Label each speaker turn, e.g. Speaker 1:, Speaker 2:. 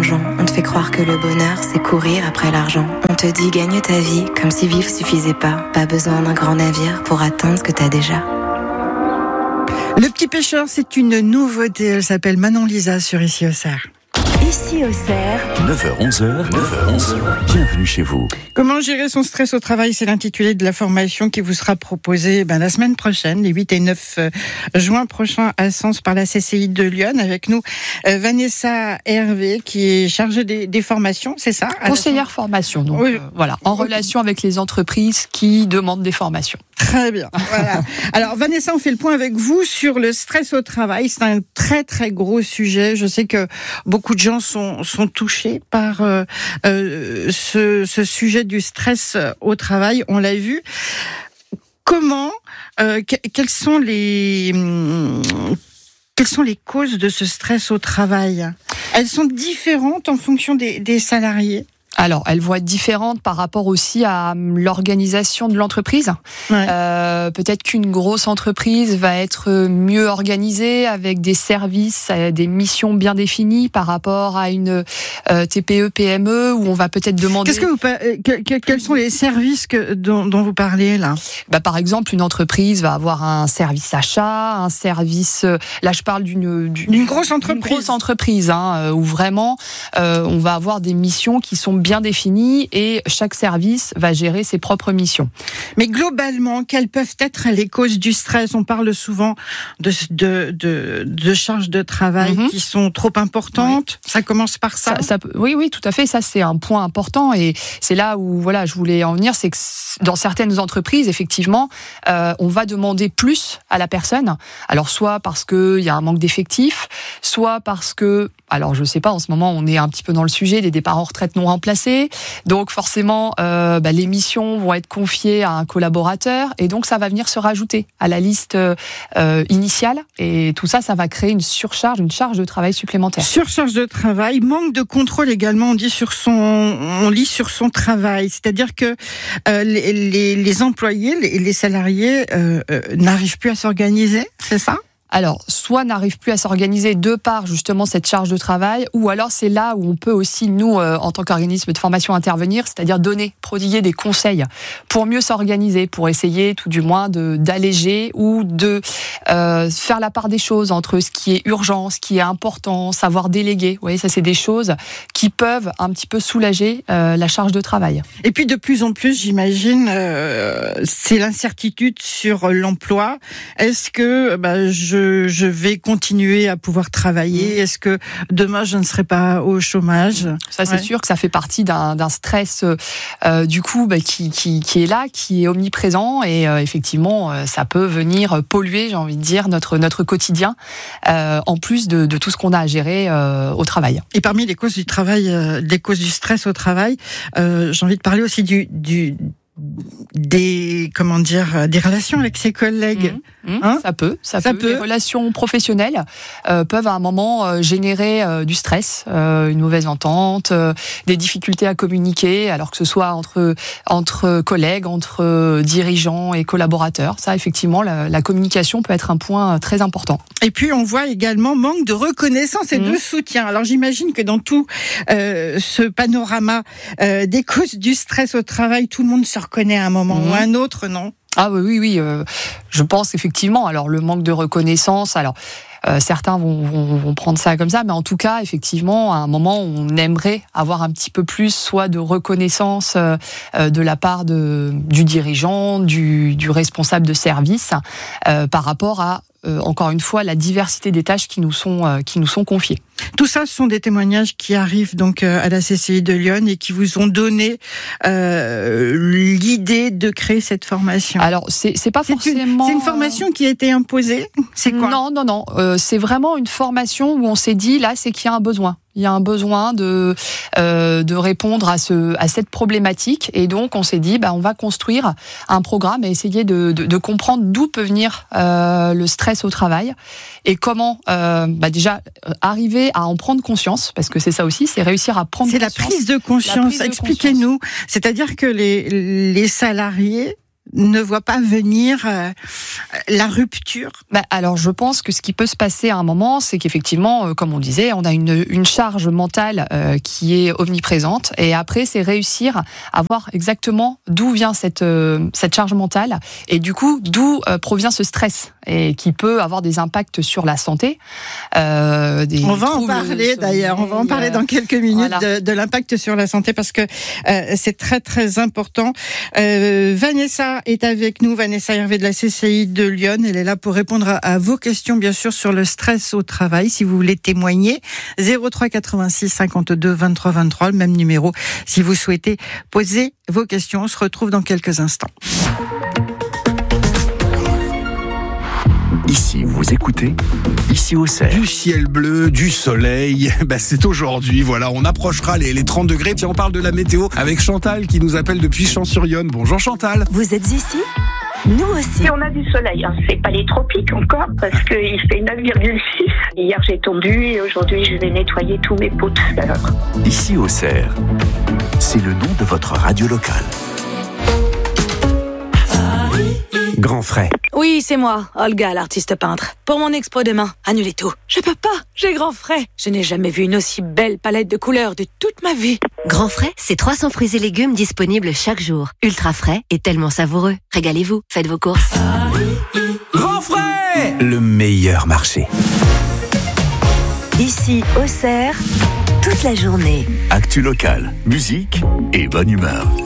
Speaker 1: mensongeant. On te fait croire que le bonheur, c'est courir après l'argent. On te dit gagne ta vie, comme si vivre suffisait pas. Pas besoin d'un grand navire pour atteindre ce que t'as déjà.
Speaker 2: Le Petit Pêcheur, c'est une nouveauté. Elle s'appelle Manon Lisa sur Ici Auxerre.
Speaker 3: Ici Auxerre.
Speaker 4: 9h-11h, bienvenue chez vous.
Speaker 2: Comment gérer son stress au travail, c'est l'intitulé de la formation qui vous sera proposée la semaine prochaine, les 8 et 9 juin prochains à Sens par la CCI de Lyon. Avec nous, Vanessa Hervé, qui est chargée des formations, c'est ça?
Speaker 5: Conseillère formation, donc
Speaker 2: oui.
Speaker 5: Voilà, en relation avec les entreprises qui demandent des formations.
Speaker 2: Très bien, voilà. Alors Vanessa, on fait le point avec vous sur le stress au travail. C'est un très très gros sujet. Je sais que beaucoup de gens sont touchés par ce sujet du stress au travail. On l'a vu. Comment, quelles sont les causes de ce stress au travail? Elles sont différentes en fonction des salariés?
Speaker 5: Alors, elles vont être différentes par rapport aussi à l'organisation de l'entreprise.
Speaker 2: Ouais.
Speaker 5: Peut-être qu'une grosse entreprise va être mieux organisée avec des services, des missions bien définies par rapport à une TPE, PME où on va peut-être demander...
Speaker 2: Quels sont les services dont vous parlez là?
Speaker 5: Par exemple, une entreprise va avoir un service achat, un service... Là, je parle d'une
Speaker 2: grosse entreprise.
Speaker 5: Une grosse entreprise, où vraiment on va avoir des missions qui sont bien définies et chaque service va gérer ses propres missions.
Speaker 2: Mais globalement, quelles peuvent être les causes du stress? On parle souvent de charges de travail qui sont trop importantes. Oui. Ça commence par ça.
Speaker 5: Oui, tout à fait. Ça, c'est un point important et c'est là où je voulais en venir. C'est que dans certaines entreprises, effectivement, on va demander plus à la personne. Alors, soit parce qu'il y a un manque d'effectifs, soit parce que... Alors, je sais pas, en ce moment, on est un petit peu dans le sujet des départs en retraite non remplacés. Donc, forcément, les missions vont être confiées à un collaborateur et donc, ça va venir se rajouter à la liste initiale. Et tout ça, ça va créer une surcharge, une charge de travail supplémentaire.
Speaker 2: Surcharge de travail, manque de contrôle également, on lit sur son travail. C'est-à-dire que les employés, les salariés n'arrivent plus à s'organiser, c'est ça ?
Speaker 5: Alors, soit n'arrive plus à s'organiser de par justement cette charge de travail, ou alors c'est là où on peut aussi, nous, en tant qu'organisme de formation, intervenir, c'est-à-dire prodiguer des conseils pour mieux s'organiser, pour essayer tout du moins d'alléger ou de faire la part des choses entre ce qui est urgent, ce qui est important, savoir déléguer. Vous voyez, ça c'est des choses qui peuvent un petit peu soulager la charge de travail.
Speaker 2: Et puis de plus en plus, j'imagine, c'est l'incertitude sur l'emploi. Est-ce que je vais continuer à pouvoir travailler? Est-ce que demain, je ne serai pas au chômage?
Speaker 5: Ça, c'est sûr que ça fait partie d'un stress du coup qui est là, qui est omniprésent et effectivement, ça peut venir polluer, j'ai envie de dire, notre quotidien, en plus de tout ce qu'on a à gérer au travail.
Speaker 2: Et parmi les causes du travail, les causes du stress au travail, j'ai envie de parler aussi des relations avec ses collègues.
Speaker 5: Ça peut. Les relations professionnelles peuvent à un moment générer du stress, une mauvaise entente, des difficultés à communiquer, alors que ce soit entre collègues, entre dirigeants et collaborateurs. Ça, effectivement, la communication peut être un point très important.
Speaker 2: Et puis, on voit également manque de reconnaissance et de soutien. Alors, j'imagine que dans tout ce panorama des causes du stress au travail, tout le monde se reconnaît à un moment ou à un autre, non?
Speaker 5: Ah oui, je pense effectivement. Alors le manque de reconnaissance, certains vont prendre ça comme ça, mais en tout cas, effectivement, à un moment, on aimerait avoir un petit peu plus, soit de reconnaissance de la part du dirigeant, du responsable de service, par rapport à encore une fois, la diversité des tâches qui nous sont confiées.
Speaker 2: Tout ça, ce sont des témoignages qui arrivent donc à la CCI de Lyon et qui vous ont donné l'idée de créer cette formation.
Speaker 5: Alors, c'est pas forcément...
Speaker 2: C'est une formation qui a été imposée? C'est quoi?
Speaker 5: Non. C'est vraiment une formation où on s'est dit, là, c'est qu'il y a un besoin. Il y a un besoin de répondre à cette problématique et donc on s'est dit on va construire un programme et essayer de comprendre d'où peut venir le stress au travail et comment déjà arriver à en prendre conscience, parce que c'est ça aussi, c'est réussir à prendre conscience.
Speaker 2: C'est la prise de conscience. Expliquez-nous. C'est-à-dire que les salariés ne voit pas venir la rupture?
Speaker 5: Alors, je pense que ce qui peut se passer à un moment, c'est qu'effectivement, comme on disait, on a une charge mentale qui est omniprésente. Et après, c'est réussir à voir exactement d'où vient cette charge mentale et du coup, d'où provient ce stress et qui peut avoir des impacts sur la santé.
Speaker 2: On va en parler d'ailleurs, on va en parler dans quelques minutes de l'impact sur la santé parce que c'est très très important. Vanessa est avec nous, Vanessa Hervé de la CCI de Lyon. Elle est là pour répondre à vos questions, bien sûr, sur le stress au travail. Si vous voulez témoigner, 03 86 52 23 23, le même numéro. Si vous souhaitez poser vos questions, on se retrouve dans quelques instants.
Speaker 4: Ici, vous écoutez Ici au Cerf.
Speaker 6: Du ciel bleu, du soleil, c'est aujourd'hui, voilà, on approchera les 30 degrés. Tiens, on parle de la météo avec Chantal qui nous appelle depuis Champs-sur-Yonne. Bonjour Chantal.
Speaker 3: Vous êtes ici ? Nous aussi.
Speaker 7: Et on a du soleil, c'est pas les tropiques encore parce qu'il fait 9,6. Hier j'ai tondu et aujourd'hui je vais nettoyer tous mes pots tout à l'heure.
Speaker 4: Ici au Cerf, c'est le nom de votre radio locale.
Speaker 8: Grand Frais.
Speaker 9: Oui, c'est moi, Olga, l'artiste peintre. Pour mon expo demain, annulez tout. Je peux pas, j'ai Grand Frais. Je n'ai jamais vu une aussi belle palette de couleurs de toute ma vie.
Speaker 10: Grand Frais, c'est 300 fruits et légumes disponibles chaque jour. Ultra frais et tellement savoureux. Régalez-vous, faites vos courses.
Speaker 8: Grand Frais,
Speaker 4: le meilleur marché.
Speaker 3: Ici au Cerf, toute la journée.
Speaker 4: Actu locale, musique et bonne humeur.